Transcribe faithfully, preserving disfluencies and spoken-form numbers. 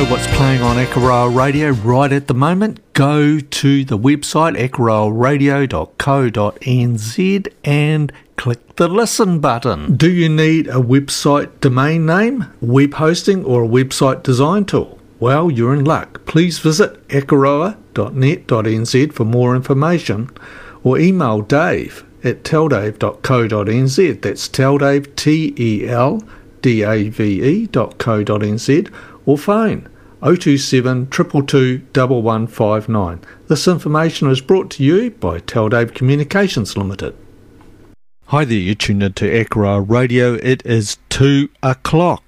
what's playing on Akaroa Radio right at the moment, go to the website akaroa radio dot co dot n z and click the listen button. Do you need a website domain name, web hosting or a website design tool? Well, you're in luck. Please visit akaroa dot net dot n z for more information or email Dave at teldave dot co dot n z. That's teldave, T E L D A V E dot co dot n z, or phone oh two seven, two two two, one one five nine. This information is brought to you by Teldave Communications Limited. Hi there, you're tuned into Akaroa Radio. It is two o'clock.